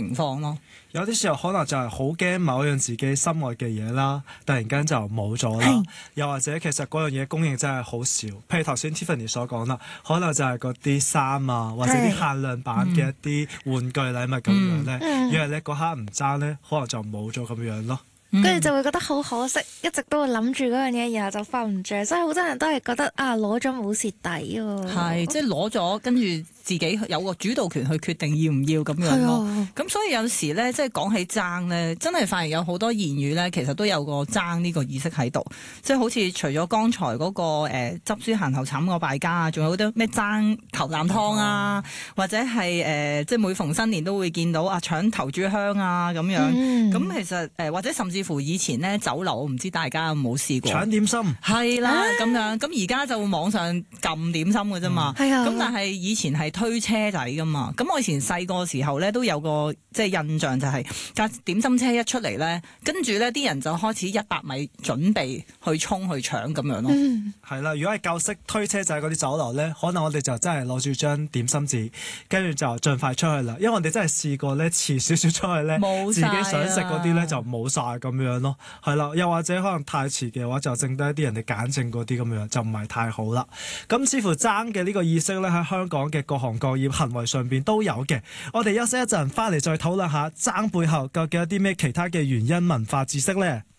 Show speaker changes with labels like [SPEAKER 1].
[SPEAKER 1] 情況咯。
[SPEAKER 2] 有啲時候可能就係好驚某樣自己心愛嘅嘢啦，突然間就冇咗啦。
[SPEAKER 3] 係
[SPEAKER 2] 又或者其實嗰樣嘢供應真係好少，譬如頭先 Tiffany 所講啦，可能就係嗰啲衫啊，或者啲限量版嘅一啲玩具禮物咁樣咧，
[SPEAKER 3] 嗯
[SPEAKER 2] 因為你嗰刻唔爭咧，可能就冇咗咁樣咯。
[SPEAKER 3] 跟住就會覺得好可惜，一直都會諗住嗰樣嘢，然後就瞓唔着，所以好多人都係覺得啊，攞咗冇蝕底喎。
[SPEAKER 1] 係即係攞咗，跟住自己有個主導權去決定要唔要咁樣咯。咁所以有時咧，即係講起爭咧，真係發現有好多言語咧，其實都有個爭呢個意識喺度。即係好似除咗剛才嗰個執輸行頭慘過敗家啊，仲有好多咩爭頭啖湯啊，或者係即係每逢新年都會見到啊搶頭炷香啊咁樣。咁其實或者甚至乎以前咧酒樓，我唔知大家有冇試過
[SPEAKER 2] 搶點心
[SPEAKER 1] 係啦咁樣。咁而家就網上撳點心嘅啫嘛。
[SPEAKER 3] 係啊。
[SPEAKER 1] 咁但係以前係推車仔噶嘛。咁我以前細個時候咧都有個即係印象就係架點心車一出嚟咧，跟住咧啲人就開始100米準備去衝去搶咁樣咯。
[SPEAKER 2] 係啦，如果係舊式推車仔嗰啲酒樓咧，可能我哋就真係攞住張點心紙，跟住就盡快出去啦。因為我哋真係試過咧，遲少少出去咧，自己想食嗰啲咧就冇晒咁樣咯。係啦，又或者可能太遲嘅話，就剩低一啲人哋揀剩嗰啲咁樣，就唔係太好啦。咁似乎爭嘅呢個意識咧，喺香港嘅各行各業行為上邊都有嘅。我哋休息一陣，翻嚟再討論下爭背後究竟有啲咩其他嘅原因、文化知識咧。